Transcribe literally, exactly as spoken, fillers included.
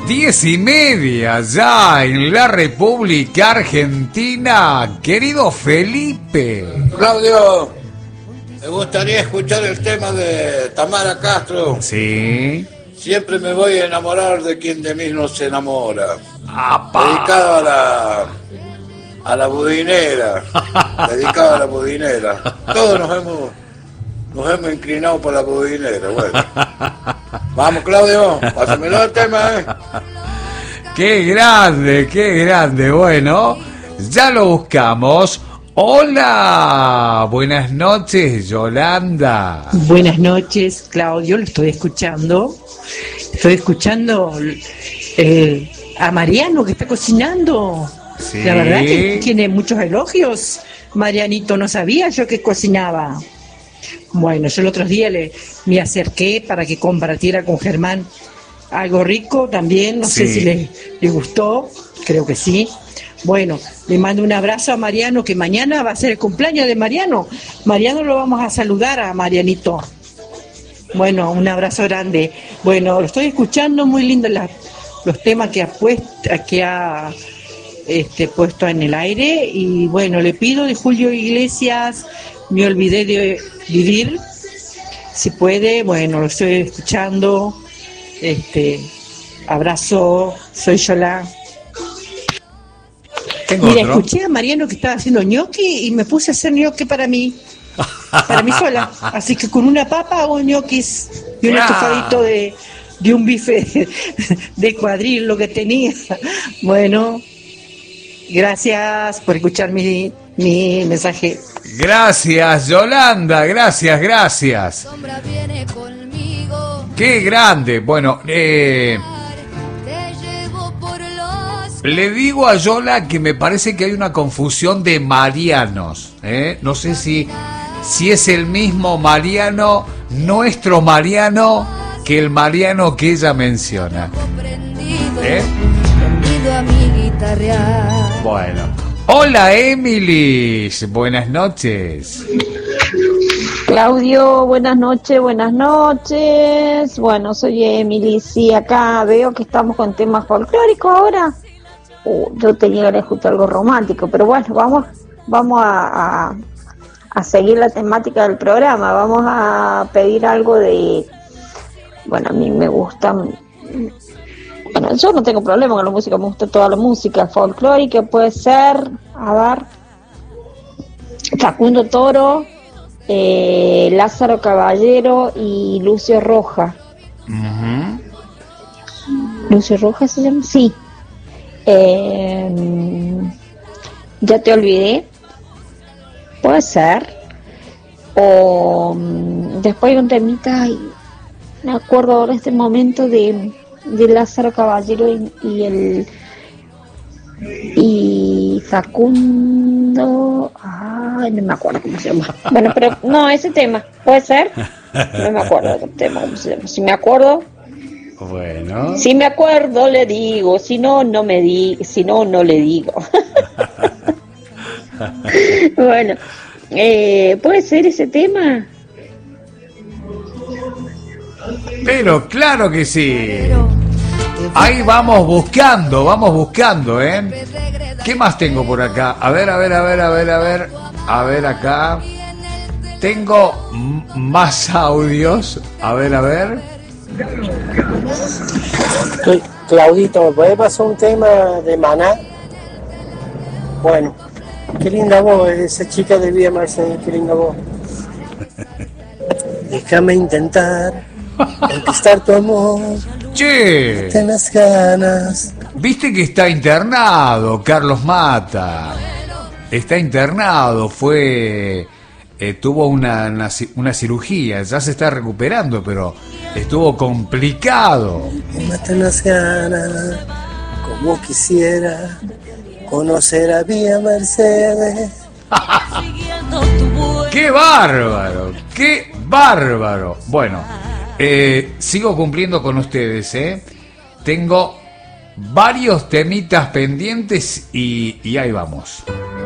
Diez y media ya en la República Argentina. Querido Felipe. Claudio, me gustaría escuchar el tema de Tamara Castro. Sí. Siempre me voy a enamorar de quien de mí no se enamora. ¡Apa! Dedicado a la a la budinera. Dedicado a la budinera. Todos nos hemos nos hemos inclinado por la budinera. Bueno. Vamos, Claudio, pásamelo el tema, ¿eh? ¡Qué grande, qué grande! Bueno, ya lo buscamos. Hola, buenas noches, Yolanda. Buenas noches, Claudio, lo estoy escuchando. Estoy escuchando eh, a Mariano que está cocinando. Sí. La verdad que tiene muchos elogios. Marianito, no sabía yo que cocinaba. Bueno, yo el otro día le me acerqué para que compartiera con Germán algo rico también, no Sí. sé si le, le gustó, creo que sí. Bueno, le mando un abrazo a Mariano, que mañana va a ser el cumpleaños de Mariano. Mariano lo vamos a saludar a Marianito. Bueno, un abrazo grande. Bueno, lo estoy escuchando, muy lindo la, los temas que ha puesto, que ha este, puesto en el aire. Y bueno, le pido de Julio Iglesias, Me olvidé de vivir, si puede. Bueno, lo estoy escuchando. Este, abrazo, soy Yola. Tengo Mira, otro. escuché a Mariano que estaba haciendo ñoqui y me puse a hacer ñoqui para mí, para mí sola. Así que con una papa hago ñoquis y un Ah. estofadito de, de un bife de, de cuadril, lo que tenía. Bueno, gracias por escuchar mi, mi mensaje. Gracias, Yolanda, gracias, gracias. Qué grande. Bueno, eh, le digo a Yola que me parece que hay una confusión de Marianos, ¿eh? No sé si, si es el mismo Mariano, nuestro Mariano, que el Mariano que ella menciona. ¿Eh? Bueno. Hola, Emily. Buenas noches. Claudio, buenas noches, buenas noches. Bueno, soy Emily. Sí, acá veo que estamos con temas folclóricos ahora. Uh, yo tenía ganas de escuchar algo romántico, pero bueno, vamos, vamos a, a, a seguir la temática del programa. Vamos a pedir algo de, bueno, a mí me gusta, bueno, yo no tengo problema con la música, me gusta toda la música folclórica, puede ser, a ver, Facundo Toro, eh, Lázaro Caballero y Lucio Roja. Uh-huh. ¿Lucio Roja se llama? Sí. Eh, ya te olvidé, puede ser, o um, después hay un temita, y me acuerdo ahora en este momento de, de Lázaro Caballero y, y el y Facundo, ay, no me acuerdo cómo se llama. Bueno, pero no, ese tema puede ser, no me acuerdo del tema cómo se llama. Si me acuerdo. Bueno. Si me acuerdo le digo, si no no me di, si no no le digo. Bueno, eh, ¿puede ser ese tema? Pero claro que sí. Ahí vamos buscando, vamos buscando, ¿eh? ¿Qué más tengo por acá? A ver, a ver, a ver, a ver, a ver. A ver acá. Tengo m- más audios. A ver, a ver. Claudito, ¿me puede pasar un tema de Maná? Bueno, qué linda voz, esa chica de Villa Mercedes, qué linda voz. Déjame intentar conquistar tu amor. Che, Tienes ganas. viste que está internado Carlos Mata. Está internado, fue... Eh, tuvo una, una, una cirugía, ya se está recuperando, pero estuvo complicado. Me matan las ganas, como quisiera conocer a Villa Mercedes. ¡Qué bárbaro! ¡Qué bárbaro! Bueno, eh, sigo cumpliendo con ustedes, ¿eh? Tengo varios temitas pendientes y, y ahí vamos.